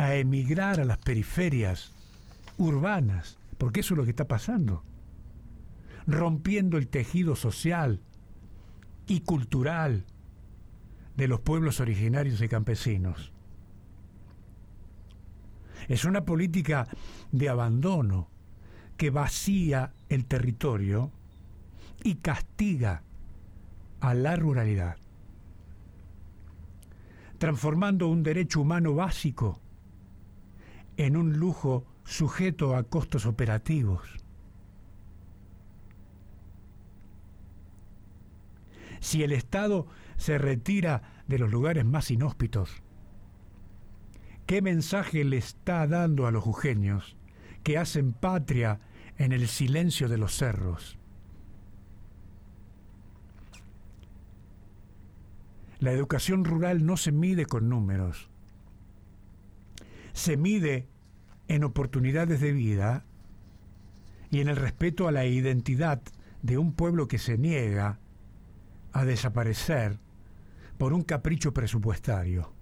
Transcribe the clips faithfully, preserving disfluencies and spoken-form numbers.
a emigrar a las periferias urbanas, porque eso es lo que está pasando, rompiendo el tejido social y cultural de los pueblos originarios y campesinos. Es una política de abandono que vacía el territorio y castiga a la ruralidad, transformando un derecho humano básico en un lujo sujeto a costos operativos. Si el Estado se retira de los lugares más inhóspitos, ¿qué mensaje le está dando a los jujeños que hacen patria en el silencio de los cerros? La educación rural no se mide con números, se mide en oportunidades de vida y en el respeto a la identidad de un pueblo que se niega a desaparecer por un capricho presupuestario.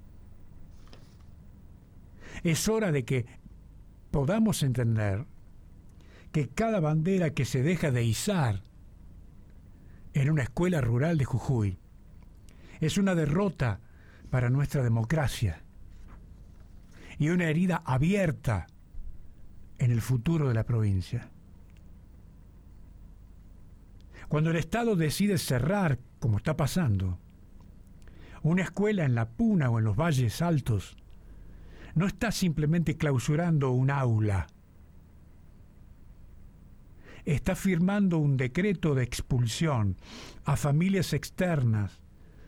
Es hora de que podamos entender que cada bandera que se deja de izar en una escuela rural de Jujuy es una derrota para nuestra democracia y una herida abierta en el futuro de la provincia. Cuando el Estado decide cerrar, como está pasando, una escuela en la Puna o en los valles altos, no está simplemente clausurando un aula, está firmando un decreto de expulsión a familias externas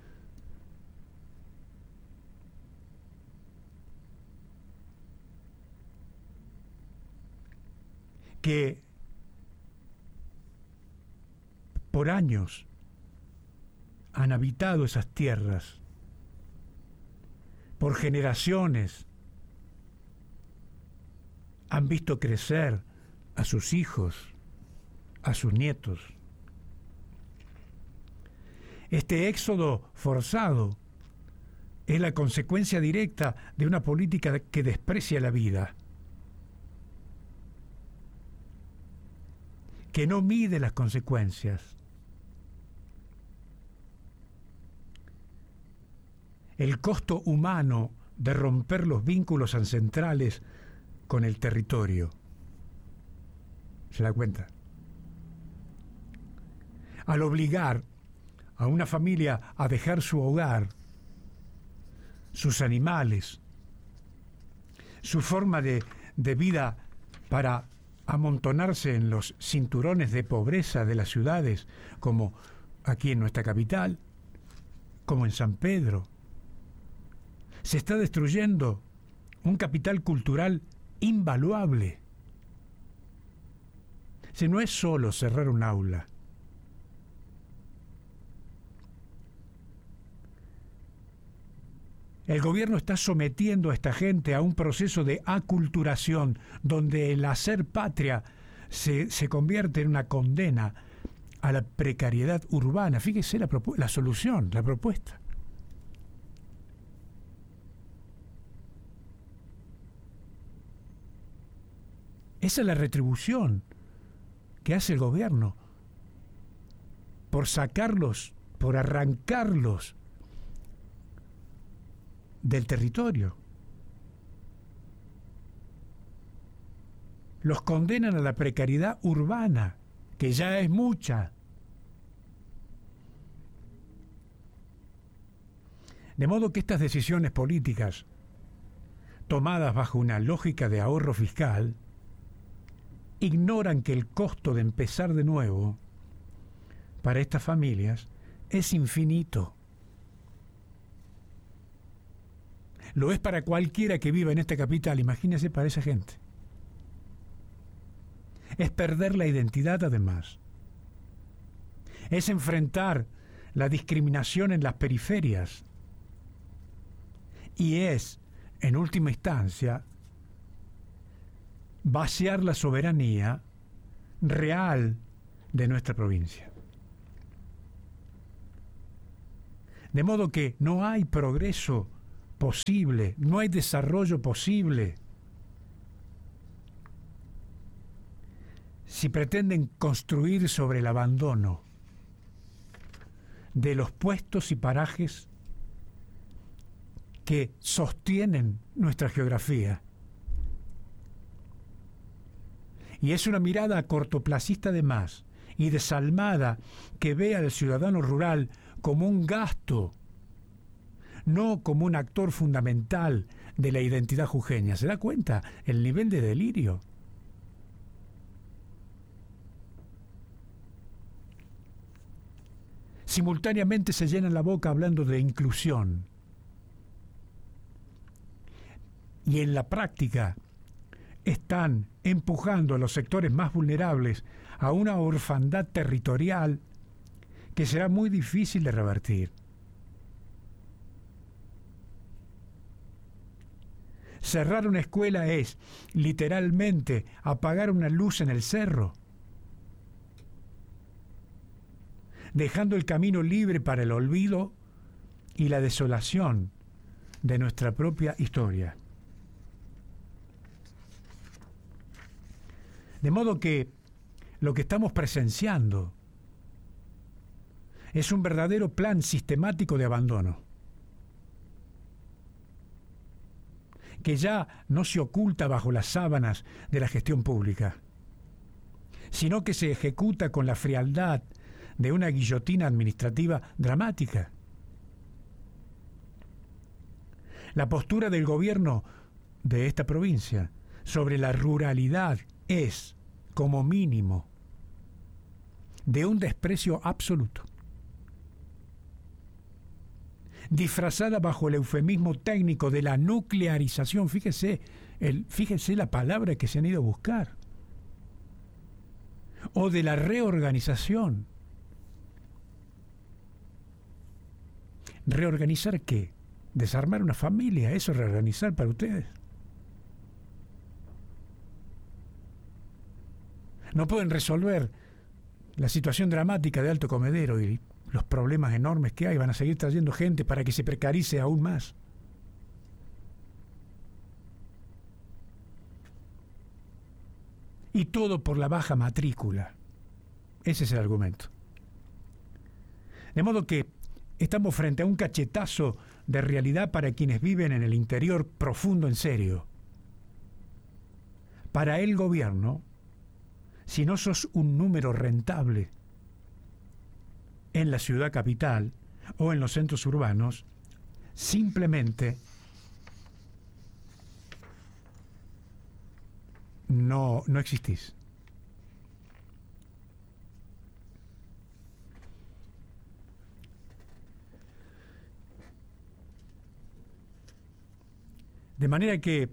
que por años han habitado esas tierras, por generaciones han visto crecer a sus hijos, a sus nietos. Este éxodo forzado es la consecuencia directa de una política que desprecia la vida, que no mide las consecuencias. El costo humano de romper los vínculos ancestrales con el territorio. ¿Se da cuenta? Al obligar a una familia a dejar su hogar, sus animales, su forma de, de vida para amontonarse en los cinturones de pobreza de las ciudades, como aquí en nuestra capital, como en San Pedro. Se está destruyendo un capital cultural invaluable. Si no es solo cerrar un aula, el gobierno está sometiendo a esta gente a un proceso de aculturación donde el hacer patria se, se convierte en una condena a la precariedad urbana. Fíjese la, propu- la solución, la propuesta. Esa es la retribución que hace el gobierno por sacarlos, por arrancarlos del territorio. Los condenan a la precariedad urbana, que ya es mucha. De modo que estas decisiones políticas, tomadas bajo una lógica de ahorro fiscal, ignoran que el costo de empezar de nuevo para estas familias es infinito. Lo es para cualquiera que viva en esta capital, imagínese para esa gente. Es perder la identidad además. Es enfrentar la discriminación en las periferias. Y es, en última instancia, vaciar la soberanía real de nuestra provincia. De modo que no hay progreso posible, no hay desarrollo posible si pretenden construir sobre el abandono de los puestos y parajes que sostienen nuestra geografía. Y es una mirada cortoplacista de más y desalmada que ve al ciudadano rural como un gasto, no como un actor fundamental de la identidad jujeña. ¿Se da cuenta el nivel de delirio? Simultáneamente se llenan la boca hablando de inclusión. Y en la práctica están empujando a los sectores más vulnerables a una orfandad territorial que será muy difícil de revertir. Cerrar una escuela es, literalmente, apagar una luz en el cerro, dejando el camino libre para el olvido y la desolación de nuestra propia historia. De modo que lo que estamos presenciando es un verdadero plan sistemático de abandono, que ya no se oculta bajo las sábanas de la gestión pública, sino que se ejecuta con la frialdad de una guillotina administrativa dramática. La postura del gobierno de esta provincia sobre la ruralidad es, como mínimo, de un desprecio absoluto, disfrazada bajo el eufemismo técnico de la nuclearización. Fíjese, el, fíjese la palabra que se han ido a buscar, o de la reorganización. ¿Reorganizar qué? ¿Desarmar una familia? ¿Eso es reorganizar para ustedes? No pueden resolver la situación dramática de Alto Comedero y los problemas enormes que hay. Van a seguir trayendo gente para que se precarice aún más. Y todo por la baja matrícula. Ese es el argumento. De modo que estamos frente a un cachetazo de realidad para quienes viven en el interior profundo en serio. Para el gobierno, si no sos un número rentable en la ciudad capital o en los centros urbanos, simplemente no, no existís. De manera que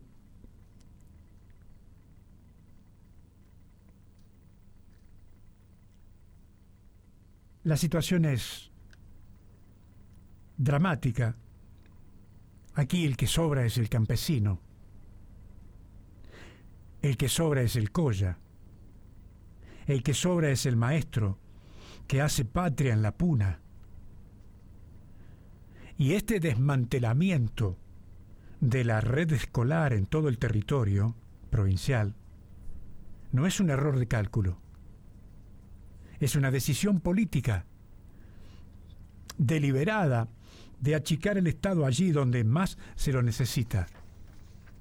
la situación es dramática. Aquí el que sobra es el campesino. El que sobra es el colla. El que sobra es el maestro que hace patria en la puna. Y este desmantelamiento de la red escolar en todo el territorio provincial no es un error de cálculo. Es una decisión política deliberada de achicar el Estado allí donde más se lo necesita.